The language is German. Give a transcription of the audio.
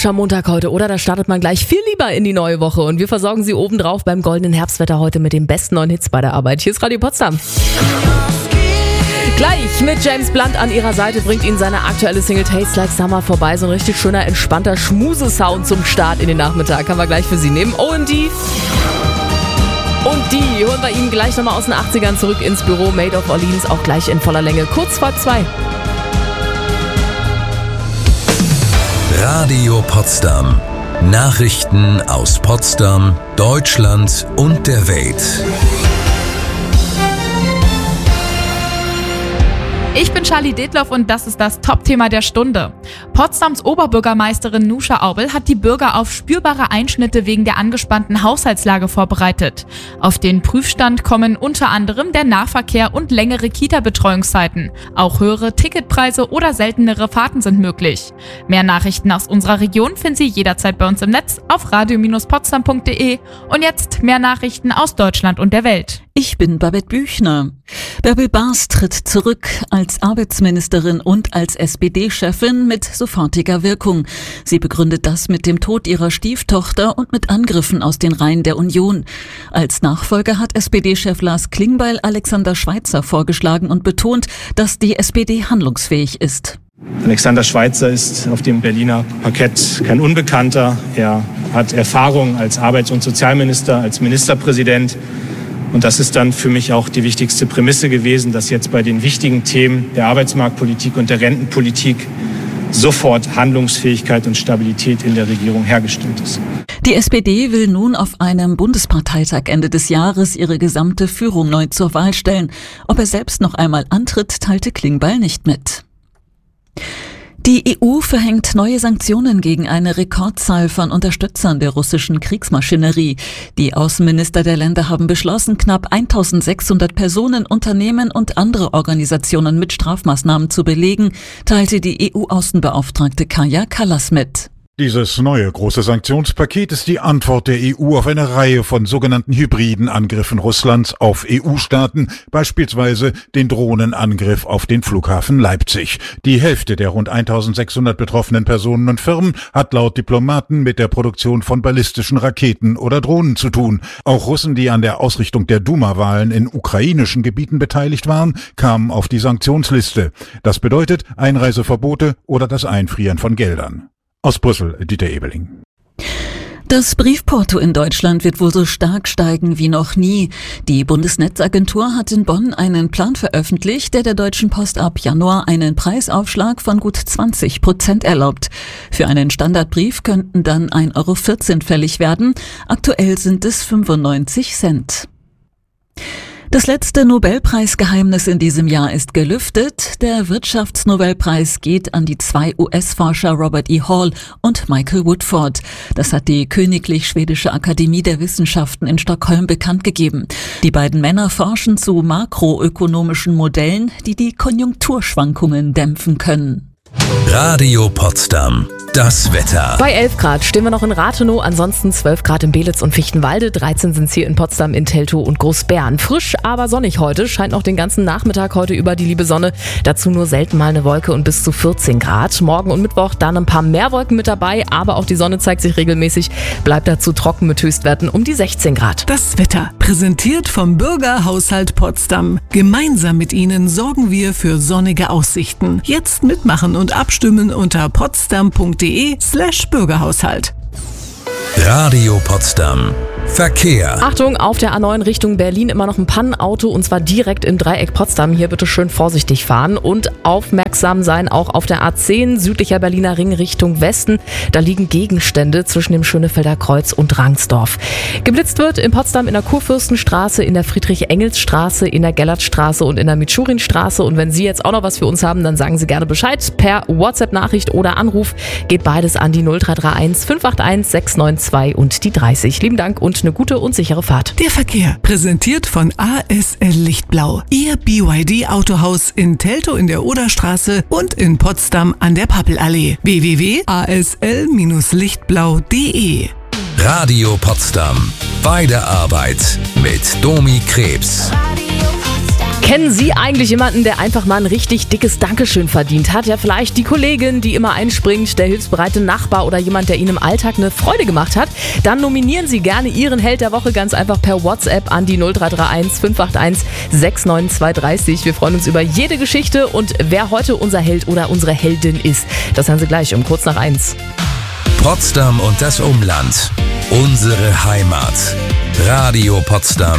Am Montag heute, oder? Da startet man gleich viel lieber in die neue Woche und wir versorgen Sie obendrauf beim goldenen Herbstwetter heute mit den besten neuen Hits bei der Arbeit. Hier ist Radio Potsdam. Gleich mit James Blunt an ihrer Seite bringt Ihnen seine aktuelle Single Tastes Like Summer vorbei. So ein richtig schöner, entspannter Schmuse-Sound zum Start in den Nachmittag. Haben wir gleich für Sie nehmen. O&D. Und die holen wir Ihnen gleich nochmal aus den 80ern zurück ins Büro. Made of Orleans, auch gleich in voller Länge. Kurz vor 2. Radio Potsdam. Nachrichten aus Potsdam, Deutschland und der Welt. Ich bin Charlie Detloff und das ist das Top-Thema der Stunde. Potsdams Oberbürgermeisterin Nusha Aubel hat die Bürger auf spürbare Einschnitte wegen der angespannten Haushaltslage vorbereitet. Auf den Prüfstand kommen unter anderem der Nahverkehr und längere Kita-Betreuungszeiten. Auch höhere Ticketpreise oder seltenere Fahrten sind möglich. Mehr Nachrichten aus unserer Region finden Sie jederzeit bei uns im Netz auf radio-potsdam.de. Und jetzt mehr Nachrichten aus Deutschland und der Welt. Ich bin Babette Büchner. Bärbel Baas tritt zurück als Arbeitsministerin und als SPD-Chefin mit sofortiger Wirkung. Sie begründet das mit dem Tod ihrer Stieftochter und mit Angriffen aus den Reihen der Union. Als Nachfolger hat SPD-Chef Lars Klingbeil Alexander Schweitzer vorgeschlagen und betont, dass die SPD handlungsfähig ist. Alexander Schweitzer ist auf dem Berliner Parkett kein Unbekannter. Er hat Erfahrung als Arbeits- und Sozialminister, als Ministerpräsident. Und das ist dann für mich auch die wichtigste Prämisse gewesen, dass jetzt bei den wichtigen Themen der Arbeitsmarktpolitik und der Rentenpolitik sofort Handlungsfähigkeit und Stabilität in der Regierung hergestellt ist. Die SPD will nun auf einem Bundesparteitag Ende des Jahres ihre gesamte Führung neu zur Wahl stellen. Ob er selbst noch einmal antritt, teilte Klingbeil nicht mit. Die EU verhängt neue Sanktionen gegen eine Rekordzahl von Unterstützern der russischen Kriegsmaschinerie. Die Außenminister der Länder haben beschlossen, knapp 1600 Personen, Unternehmen und andere Organisationen mit Strafmaßnahmen zu belegen, teilte die EU-Außenbeauftragte Kaja Kallas mit. Dieses neue große Sanktionspaket ist die Antwort der EU auf eine Reihe von sogenannten hybriden Angriffen Russlands auf EU-Staaten, beispielsweise den Drohnenangriff auf den Flughafen Leipzig. Die Hälfte der rund 1600 betroffenen Personen und Firmen hat laut Diplomaten mit der Produktion von ballistischen Raketen oder Drohnen zu tun. Auch Russen, die an der Ausrichtung der Duma-Wahlen in ukrainischen Gebieten beteiligt waren, kamen auf die Sanktionsliste. Das bedeutet Einreiseverbote oder das Einfrieren von Geldern. Aus Brüssel, Dieter Ebeling. Das Briefporto in Deutschland wird wohl so stark steigen wie noch nie. Die Bundesnetzagentur hat in Bonn einen Plan veröffentlicht, der Deutschen Post ab Januar einen Preisaufschlag von gut 20% erlaubt. Für einen Standardbrief könnten dann 1,14 € fällig werden. Aktuell sind es 95 Cent. Das letzte Nobelpreisgeheimnis in diesem Jahr ist gelüftet. Der Wirtschaftsnobelpreis geht an die 2 US-Forscher Robert E. Hall und Michael Woodford. Das hat die Königlich Schwedische Akademie der Wissenschaften in Stockholm bekannt gegeben. Die beiden Männer forschen zu makroökonomischen Modellen, die die Konjunkturschwankungen dämpfen können. Radio Potsdam. Das Wetter. Bei 11 Grad stehen wir noch in Rathenow, ansonsten 12 Grad in Belitz und Fichtenwalde, 13 sind es hier in Potsdam, in Teltow und Großbären. Frisch, aber sonnig heute, scheint noch den ganzen Nachmittag heute über die liebe Sonne. Dazu nur selten mal eine Wolke und bis zu 14 Grad. Morgen und Mittwoch dann ein paar mehr Wolken mit dabei, aber auch die Sonne zeigt sich regelmäßig, bleibt dazu trocken mit Höchstwerten um die 16 Grad. Das Wetter, präsentiert vom Bürgerhaushalt Potsdam. Gemeinsam mit Ihnen sorgen wir für sonnige Aussichten. Jetzt mitmachen und abstimmen unter potsdam.de/Bürgerhaushalt. Radio Potsdam. Verkehr. Achtung, auf der A9 Richtung Berlin immer noch ein Pannenauto und zwar direkt im Dreieck Potsdam. Hier bitte schön vorsichtig fahren und aufmerksam sein, auch auf der A10 südlicher Berliner Ring Richtung Westen. Da liegen Gegenstände zwischen dem Schönefelder Kreuz und Rangsdorf. Geblitzt wird in Potsdam in der Kurfürstenstraße, in der Friedrich-Engels-Straße, in der Gellertstraße und in der Mitschurinstraße. Und wenn Sie jetzt auch noch was für uns haben, dann sagen Sie gerne Bescheid per WhatsApp-Nachricht oder Anruf. Geht beides an die 0331 581 692 und die 30. Lieben Dank und eine gute und sichere Fahrt. Der Verkehr, präsentiert von ASL Lichtblau. Ihr BYD-Autohaus in Teltow in der Oderstraße und in Potsdam an der Pappelallee. www.asl-lichtblau.de. Radio Potsdam. Bei der Arbeit mit Domi Krebs. Kennen Sie eigentlich jemanden, der einfach mal ein richtig dickes Dankeschön verdient hat? Ja, vielleicht die Kollegin, die immer einspringt, der hilfsbereite Nachbar oder jemand, der Ihnen im Alltag eine Freude gemacht hat? Dann nominieren Sie gerne Ihren Held der Woche ganz einfach per WhatsApp an die 0331 581 69230. Wir freuen uns über jede Geschichte und wer heute unser Held oder unsere Heldin ist, das hören Sie gleich um kurz nach 1. Potsdam und das Umland. Unsere Heimat. Radio Potsdam